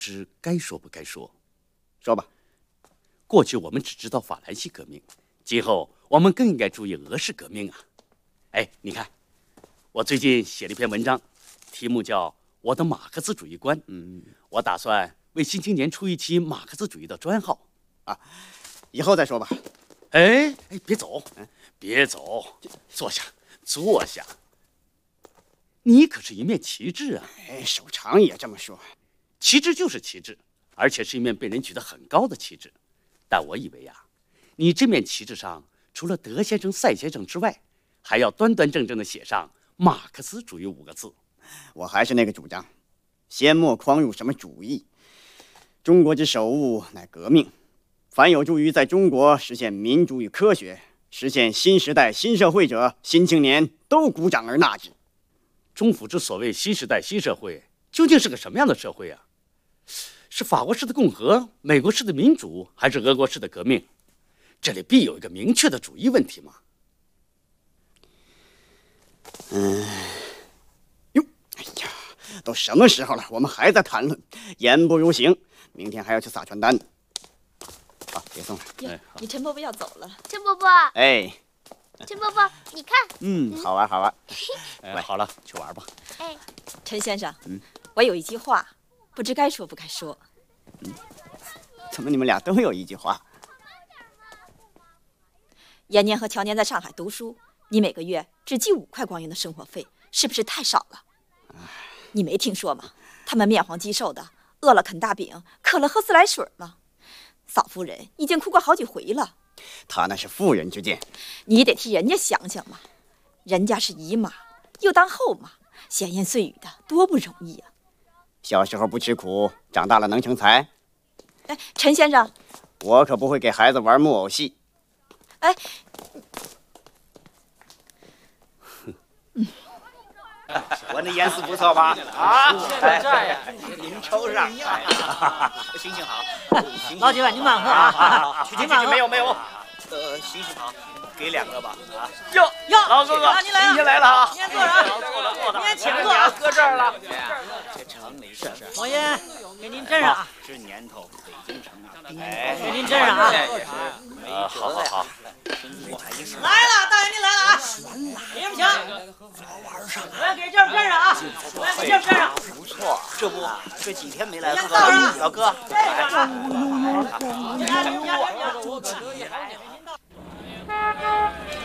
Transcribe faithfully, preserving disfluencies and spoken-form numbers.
知该说不该说。 说吧。 过去我们只知道法兰西革命，今后我们更应该注意俄式革命啊！哎，你看，我最近写了一篇文章，题目叫《我的马克思主义观》。嗯，我打算为《新青年》出一期马克思主义的专号。 啊，以后再说吧。 哎哎，别走，别走，坐下，坐下。你可是一面旗帜啊！ 哎，手长也这么说。 旗帜就是旗帜，而且是一面被人举得很高的旗帜。但我以为呀、啊，你这面旗帜上除了德先生、赛先生之外，还要端端正正地写上“马克思主义”五个字。 我还是那个主张，先莫匡入什么主义。中国之首务乃革命，凡有助于在中国实现民主与科学，实现新时代新社会者，新青年都鼓掌而纳之。 中府之所谓新时代新社会，究竟是个什么样的社会啊？是法国式的共和、美国式的民主，还是俄国式的革命？这里必有一个明确的主义问题嘛。 嗯，哟，哎呀，都什么时候了，我们还在谈论，言不如行。明天还要去撒传单呢。好，别送了。 哟，你陈伯伯要走了。 陈伯伯， 哎， 陈伯伯，你看。 嗯，好玩，好玩。 哎，好了，去玩吧。 哎， 陈先生， 嗯， 我有一句话，不知该说不该说。 嗯，怎么你们俩都有一句话？ 延年和乔年在上海读书，你每个月只寄五块光银的生活费，是不是太少了？你没听说吗？他们面黄肌瘦的，饿了啃大饼，渴了喝自来水了。嫂夫人已经哭过好几回了。 他那是妇人之见， 你得替人家想想嘛。人家是姨妈，又当后妈，闲言碎语的，多不容易啊。 小时候不吃苦，长大了能成才。 哎，陈先生， 我可不会给孩子玩木偶戏。 哎， 嗯，我那烟丝不错吧？啊， 在这儿呀， 您抽上。 行行好，老几位您慢喝啊， 去去去，没有没有。呃，行行好，给两个吧。啊， 哟哟， 老哥哥， 您来了， 您来了啊！ 您坐着， 坐着坐着， 您请坐啊， 搁这儿了。 这城里是我烟给您斟上。 这年头，北京城啊， 哎，给您斟上啊。 啊，好好好。 来了，大爷您来了啊！别不行，我要给这儿斟上啊！我要给这儿斟上。 不错，这不这几天没来喝，老哥。 这个。